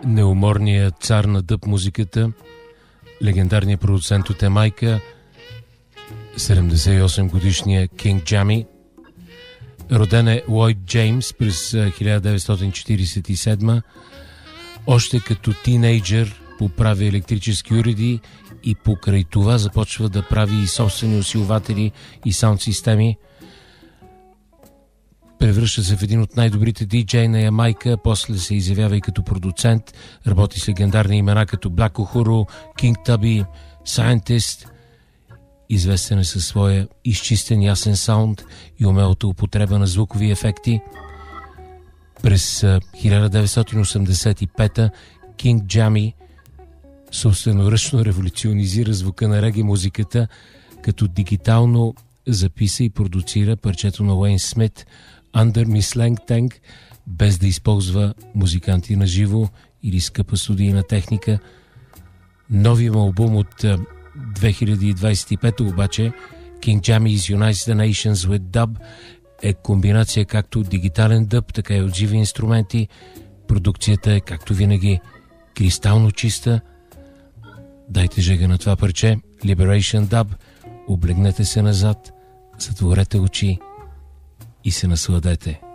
неуморният цар на дъб музиката, легендарният продуцент от Ямайка, 78-годишния Кинг Джами. Роден е Лойд Джеймс през 1947. Още като тинейджър поправя електрически уреди и покрай това започва да прави и собствени усилватели и саунд системи. Превръща се в един от най-добрите диджеи на Ямайка, после се изявява и като продуцент, работи с легендарни имена като Black Uhuru, King Tubby, Scientist. Известен е със своя изчистен ясен саунд и умелата употреба на звукови ефекти. През 1985 Кинг Джами собственоръчно революционизира звука на реге музиката, като дигитално записа и продуцира парчето на Уейн Смит Under Miss Lang Tang, без да използва музиканти на живо или скъпа студийна техника. Новият му албум от 2025 обаче, King Jammy's Unites the Nations with Dub, е комбинация както от дигитален дъб, така и от живи инструменти. Продукцията е, както винаги, кристално чиста. Дайте жега на това парче, Liberation Dub, облегнете се назад, затворете очи и се насладете.